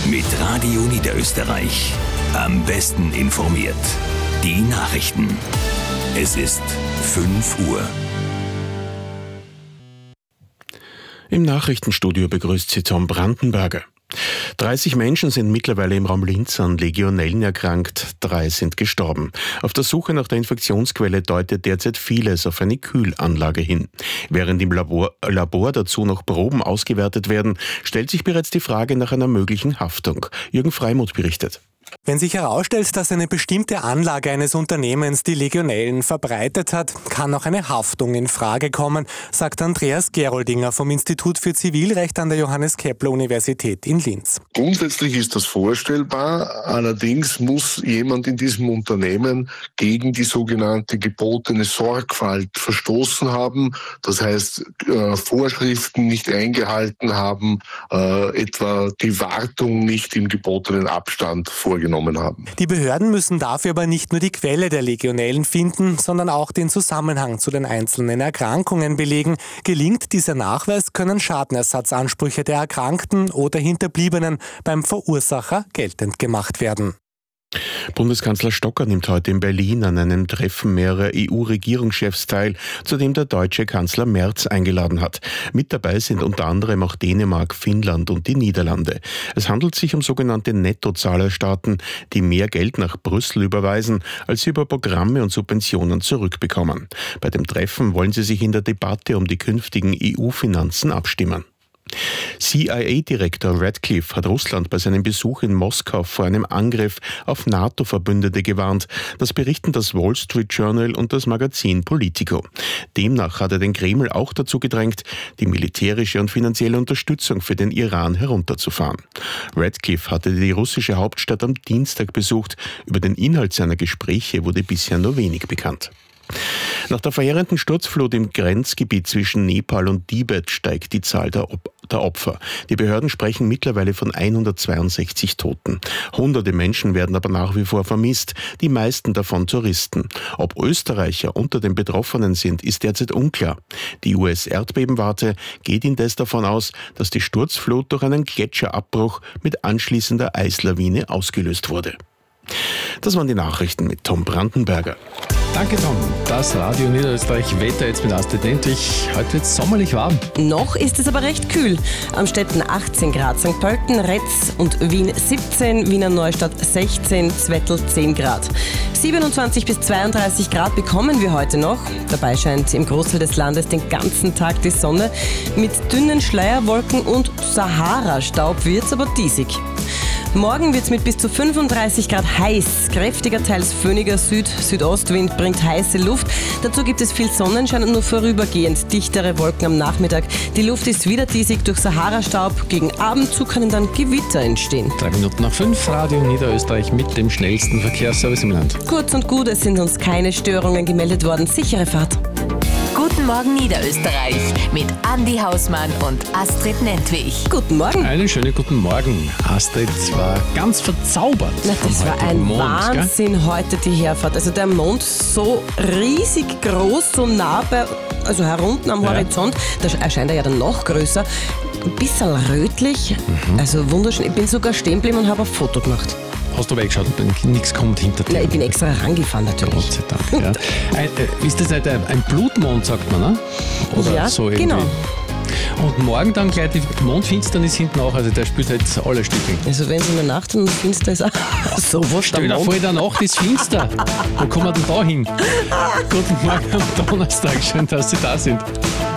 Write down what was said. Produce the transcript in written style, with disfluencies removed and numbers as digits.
Mit Radio Niederösterreich. Am besten informiert. Die Nachrichten. Es ist 5 Uhr. Im Nachrichtenstudio begrüßt Sie Tom Brandenberger. 30 Menschen sind mittlerweile im Raum Linz an Legionellen erkrankt, 3 sind gestorben. Auf der Suche nach der Infektionsquelle deutet derzeit vieles auf eine Kühlanlage hin. Während im Labor dazu noch Proben ausgewertet werden, stellt sich bereits die Frage nach einer möglichen Haftung. Jürgen Freimuth berichtet. Wenn sich herausstellt, dass eine bestimmte Anlage eines Unternehmens die Legionellen verbreitet hat, kann auch eine Haftung in Frage kommen, sagt Andreas Geroldinger vom Institut für Zivilrecht an der Johannes-Kepler-Universität in Linz. Grundsätzlich ist das vorstellbar, allerdings muss jemand in diesem Unternehmen gegen die sogenannte gebotene Sorgfalt verstoßen haben, das heißt Vorschriften nicht eingehalten haben, etwa die Wartung nicht im gebotenen Abstand vorgenommen haben. Die Behörden müssen dafür aber nicht nur die Quelle der Legionellen finden, sondern auch den Zusammenhang zu den einzelnen Erkrankungen belegen. Gelingt dieser Nachweis, können Schadenersatzansprüche der Erkrankten oder Hinterbliebenen beim Verursacher geltend gemacht werden. Bundeskanzler Stocker nimmt heute in Berlin an einem Treffen mehrerer EU-Regierungschefs teil, zu dem der deutsche Kanzler Merz eingeladen hat. Mit dabei sind unter anderem auch Dänemark, Finnland und die Niederlande. Es handelt sich um sogenannte Nettozahlerstaaten, die mehr Geld nach Brüssel überweisen, als sie über Programme und Subventionen zurückbekommen. Bei dem Treffen wollen sie sich in der Debatte um die künftigen EU-Finanzen abstimmen. CIA-Direktor Radcliffe hat Russland bei seinem Besuch in Moskau vor einem Angriff auf NATO-Verbündete gewarnt. Das berichten das Wall Street Journal und das Magazin Politico. Demnach hat er den Kreml auch dazu gedrängt, die militärische und finanzielle Unterstützung für den Iran herunterzufahren. Radcliffe hatte die russische Hauptstadt am Dienstag besucht. Über den Inhalt seiner Gespräche wurde bisher nur wenig bekannt. Nach der verheerenden Sturzflut im Grenzgebiet zwischen Nepal und Tibet steigt die Zahl der Opfer. Die Behörden sprechen mittlerweile von 162 Toten. Hunderte Menschen werden aber nach wie vor vermisst, die meisten davon Touristen. Ob Österreicher unter den Betroffenen sind, ist derzeit unklar. Die US-Erdbebenwarte geht indes davon aus, dass die Sturzflut durch einen Gletscherabbruch mit anschließender Eislawine ausgelöst wurde. Das waren die Nachrichten mit Tom Brandenberger. Danke, Tom. Das Radio Niederösterreich Wetter jetzt mit Astrid Nentwich. Heute wird es sommerlich warm. Noch ist es aber recht kühl. Amstetten 18 Grad, St. Pölten, Retz und Wien 17, Wiener Neustadt 16, Zwettl 10 Grad. 27 bis 32 Grad bekommen wir heute noch. Dabei scheint im Großteil des Landes den ganzen Tag die Sonne. Mit dünnen Schleierwolken und Sahara-Staub wird es aber diesig. Morgen wird es mit bis zu 35 Grad heiß. Kräftiger, teils föhniger Südostwind bringt heiße Luft. Dazu gibt es viel Sonnenschein und nur vorübergehend dichtere Wolken am Nachmittag. Die Luft ist wieder diesig durch Sahara-Staub. Gegen Abend zu können dann Gewitter entstehen. 3 Minuten nach 5, Radio Niederösterreich mit dem schnellsten Verkehrsservice im Land. Kurz und gut, es sind uns keine Störungen gemeldet worden. Sichere Fahrt. Guten Morgen Niederösterreich mit Andi Hausmann und Astrid Nentwich. Guten Morgen. Einen schönen guten Morgen. Astrid war ganz verzaubert. Na, das war ein Mond, Wahnsinn, gell? Heute die Herfahrt. Also der Mond so riesig groß, so nah also herunten am Horizont. Da erscheint er ja dann noch größer. Ein bisschen rötlich. Also wunderschön. Ich bin sogar stehen geblieben und habe ein Foto gemacht. Hast du weggeschaut, nichts kommt hinter dir? Nein, ich bin extra rangefahren natürlich. Gott sei Dank, ja. Ist das nicht ein Blutmond, sagt man, ne? Oder ja, so irgendwie. Genau. Und morgen dann gleich die Mondfinsternis hinten auch, also der spielt halt alle Stücke. Also wenn es in der Nacht und finster ist, so was Stell dir vor, in der Nacht ist finster. Wo kommen wir denn da hin? Guten Morgen am Donnerstag, schön, dass Sie da sind.